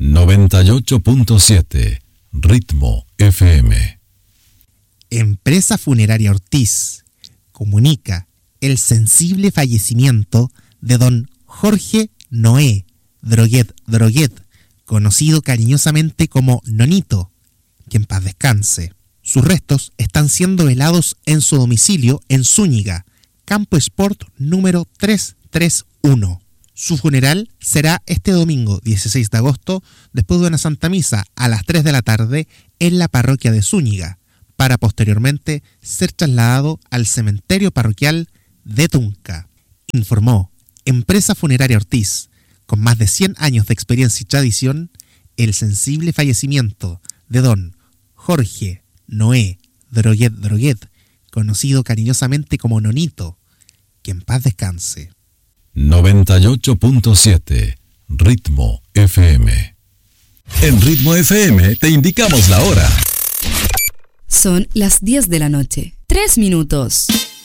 98.7 Ritmo FM. Empresa Funeraria Ortiz comunica el sensible fallecimiento de don Jorge Noé Droguet, conocido cariñosamente como Nonito, que en paz descanse. Sus restos están siendo velados en su domicilio en Zúñiga, Campo Sport número 331. Su funeral será este domingo 16 de agosto después de una Santa Misa a las 3 de la tarde en la parroquia de Zúñiga, para posteriormente ser trasladado al cementerio parroquial de Tunca. Informó Empresa Funeraria Ortiz, con más de 100 años de experiencia y tradición, el sensible fallecimiento de don Jorge Noé Droguet, conocido cariñosamente como Nonito, que en paz descanse. 98.7 Ritmo FM. En Ritmo FM te indicamos la hora. Son las 10 de la noche, 3 minutos.